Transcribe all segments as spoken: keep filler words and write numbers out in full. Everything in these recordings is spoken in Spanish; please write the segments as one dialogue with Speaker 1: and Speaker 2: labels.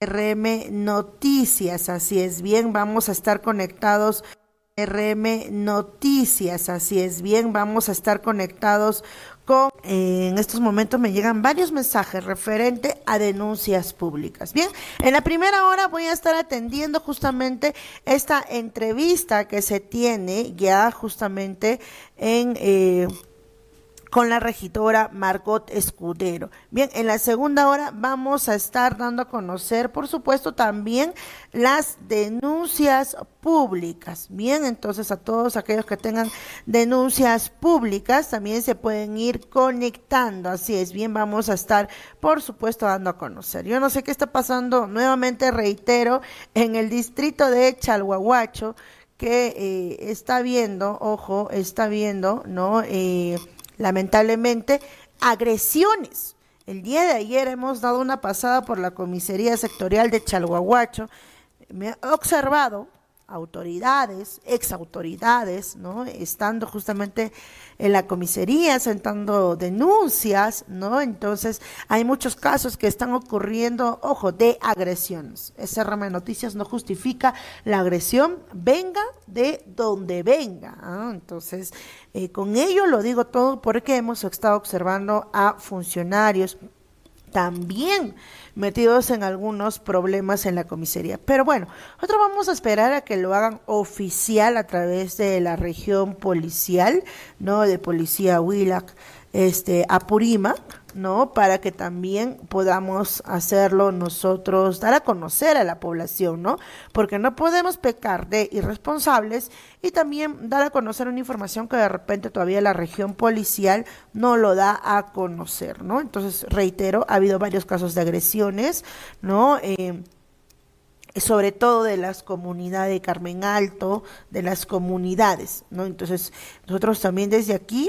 Speaker 1: R M Noticias, así es bien, vamos a estar conectados. R M Noticias, así es bien, vamos a estar conectados con, eh, en estos momentos me llegan varios mensajes referente a denuncias públicas. Bien, en la primera hora voy a estar atendiendo justamente esta entrevista que se tiene ya justamente en... Eh, con la regidora Margot Escudero. Bien, en la segunda hora vamos a estar dando a conocer, por supuesto, también las denuncias públicas. Bien, entonces a todos aquellos que tengan denuncias públicas también se pueden ir conectando. Así es, bien, vamos a estar, por supuesto, dando a conocer. Yo no sé qué está pasando, nuevamente reitero, en el distrito de Chalhuahuacho, que eh, está viendo, ojo, está viendo, ¿no?, eh, lamentablemente, agresiones. El día de ayer hemos dado una pasada por la comisaría sectorial de Chalhuahuacho. Me he observado autoridades, exautoridades, ¿no?, estando justamente en la comisaría, sentando denuncias, ¿no? Entonces, hay muchos casos que están ocurriendo, ojo, de agresiones. S R M Noticias no justifica la agresión, venga de donde venga, ¿no? Entonces, eh, con ello lo digo todo porque hemos estado observando a funcionarios también metidos en algunos problemas en la comisaría. Pero bueno, nosotros vamos a esperar a que lo hagan oficial a través de la región policial, ¿no?, de Policía Huila, este, Apurímac, ¿no?, para que también podamos hacerlo nosotros, dar a conocer a la población, ¿no?, porque no podemos pecar de irresponsables y también dar a conocer una información que de repente todavía la región policial no lo da a conocer, ¿no? Entonces, reitero, ha habido varios casos de agresiones, ¿no?, eh, sobre todo de las comunidades de Carmen Alto, de las comunidades, ¿no? Entonces, nosotros también desde aquí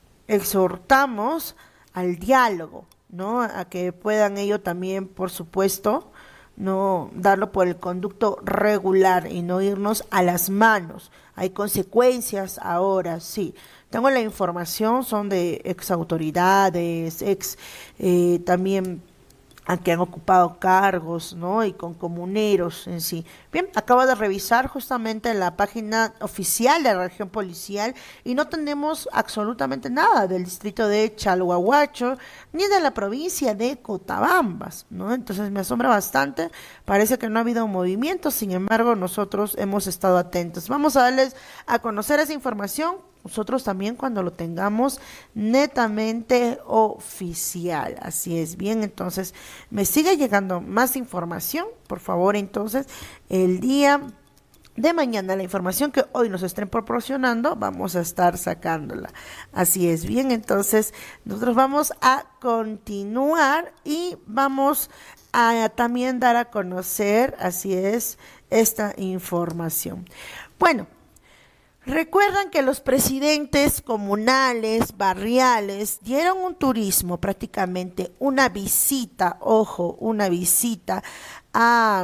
Speaker 1: exhortamos al diálogo, ¿no?, a que puedan ellos también, por supuesto, no darlo por el conducto regular y no irnos a las manos. Hay consecuencias ahora, sí. Tengo la información, son de ex autoridades, ex eh, también a que han ocupado cargos, ¿no?, y con comuneros en sí. Bien, acabo de revisar justamente la página oficial de la región policial y no tenemos absolutamente nada del distrito de Chalhuahuacho ni de la provincia de Cotabambas, ¿no? Entonces me asombra bastante, parece que no ha habido movimiento, sin embargo nosotros hemos estado atentos. Vamos a darles a conocer esa información nosotros también cuando lo tengamos netamente oficial, así es. Bien, entonces me sigue llegando más información, por favor, entonces el día de mañana la información que hoy nos estén proporcionando vamos a estar sacándola, así es. Bien, entonces nosotros vamos a continuar y vamos a también dar a conocer, así es, esta información. Bueno, recuerdan que los presidentes comunales, barriales, dieron un turismo, prácticamente una visita, ojo, una visita a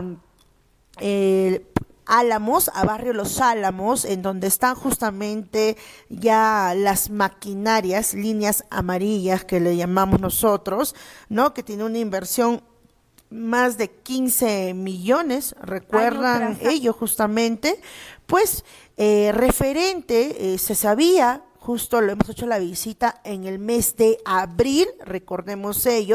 Speaker 1: eh, Álamos, a Barrio Los Álamos, en donde están justamente ya las maquinarias, líneas amarillas que le llamamos nosotros, ¿no?, que tiene una inversión más de quince millones, recuerdan ellos justamente, pues eh, referente, eh, se sabía, justo lo hemos hecho la visita en el mes de abril, recordemos ello,